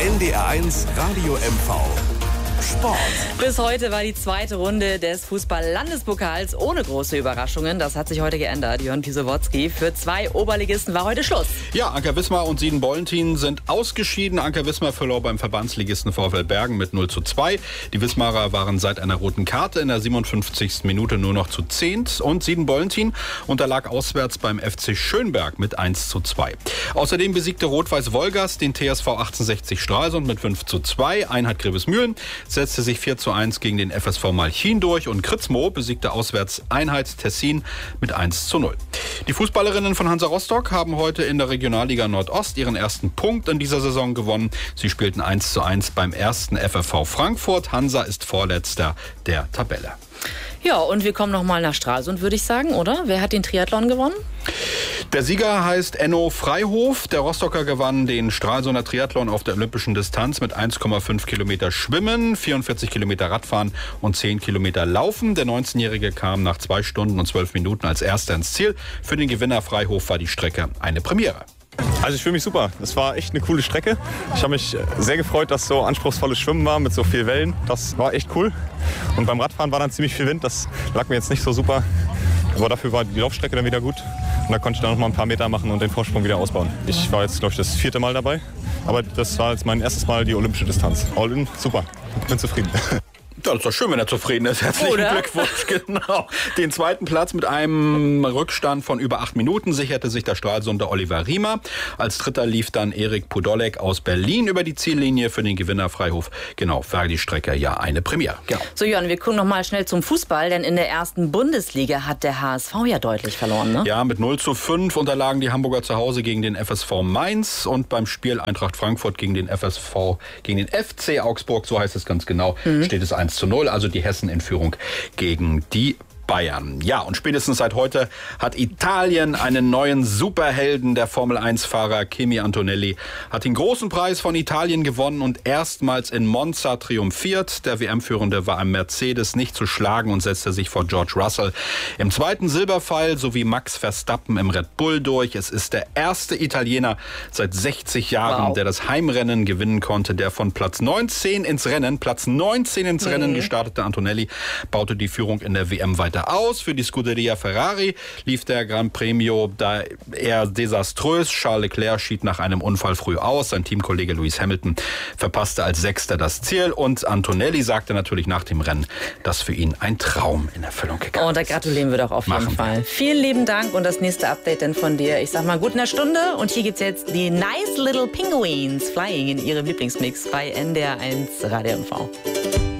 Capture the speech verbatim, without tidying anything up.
N D R eins Radio M V Sport. Bis heute war die zweite Runde des Fußball-Landespokals ohne große Überraschungen. Das hat sich heute geändert. Jörn Pisowotzki, für zwei Oberligisten war heute Schluss. Ja, Anker Wismar und Sieden-Bollentin sind ausgeschieden. Anker Wismar verlor beim Verbandsligisten VfL Bergen mit null zu zwei. Die Wismarer waren seit einer roten Karte in der siebenundfünfzigsten Minute nur noch zu zehnt. Und Sieden-Bollentin unterlag auswärts beim F C Schönberg mit eins zu zwei. Außerdem besiegte Rot-Weiß Wolgast den T S V achtundsechzig Stralsund mit fünf zu zwei. Einheit Grevesmühlen setzte sich vier zu eins gegen den F S V Malchin durch und Kritzmo besiegte auswärts Einheit Tessin mit eins zu null. Die Fußballerinnen von Hansa Rostock haben heute in der Regionalliga Nordost ihren ersten Punkt in dieser Saison gewonnen. Sie spielten eins zu eins beim ersten F F V Frankfurt. Hansa ist Vorletzter der Tabelle. Ja, und wir kommen nochmal nach Stralsund, würde ich sagen, oder? Wer hat den Triathlon gewonnen? Der Sieger heißt Enno Freihof. Der Rostocker gewann den Stralsunder Triathlon auf der olympischen Distanz mit eins Komma fünf Kilometer Schwimmen, vierundvierzig Kilometer Radfahren und zehn Kilometer Laufen. Der neunzehnjährige kam nach zwei Stunden und zwölf Minuten als Erster ins Ziel. Für den Gewinner Freihof war die Strecke eine Premiere. Also ich fühle mich super. Das war echt eine coole Strecke. Ich habe mich sehr gefreut, dass so anspruchsvolles Schwimmen war mit so viel Wellen. Das war echt cool. Und beim Radfahren war dann ziemlich viel Wind. Das lag mir jetzt nicht so super. Aber dafür war die Laufstrecke dann wieder gut. Und da konnte ich dann noch mal ein paar Meter machen und den Vorsprung wieder ausbauen. Ich war jetzt, glaube ich, das vierte Mal dabei. Aber das war jetzt mein erstes Mal die olympische Distanz. All in, super. Ich bin zufrieden. Ja, das ist doch schön, wenn er zufrieden ist. Herzlichen Oder? Glückwunsch, genau. Den zweiten Platz mit einem Rückstand von über acht Minuten sicherte sich der Stralsunder Oliver Riemer. Als Dritter lief dann Erik Podolek aus Berlin über die Ziellinie. Für den Gewinner Freihof, genau, war die Strecke ja eine Premiere. Genau. So, Jörn, wir gucken noch mal schnell zum Fußball, denn in der ersten Bundesliga hat der H S V ja deutlich verloren, ne? Ja, mit null zu fünf unterlagen die Hamburger zu Hause gegen den F S V Mainz und beim Spiel Eintracht Frankfurt gegen den F S V, gegen den F C Augsburg, so heißt es ganz genau, mhm. steht es eins zu null, also die Hessen in Führung gegen die Bayern. Ja, und spätestens seit heute hat Italien einen neuen Superhelden. Der Formel eins Fahrer Kimi Antonelli hat den großen Preis von Italien gewonnen und erstmals in Monza triumphiert. Der W M-Führende war am Mercedes nicht zu schlagen und setzte sich vor George Russell im zweiten Silberpfeil sowie Max Verstappen im Red Bull durch. Es ist der erste Italiener seit sechzig Jahren, wow. der das Heimrennen gewinnen konnte. Der von Platz neunzehn ins Rennen, Platz neunzehn ins mhm. Rennen gestartete Antonelli baute die Führung in der W M weiter aus. Für die Scuderia Ferrari lief der Gran Premio da eher desaströs. Charles Leclerc schied nach einem Unfall früh aus. Sein Teamkollege Lewis Hamilton verpasste als Sechster das Ziel. Und Antonelli sagte natürlich nach dem Rennen, dass für ihn ein Traum in Erfüllung gegangen ist. Oh, da gratulieren wir doch auf jeden Machen Fall. Wir. Vielen lieben Dank und das nächste Update dann von dir. Ich sag mal, gut in der Stunde. Und hier gibt's jetzt die Nice Little Penguins Flying in ihrem Lieblingsmix bei N D R eins Radio M V.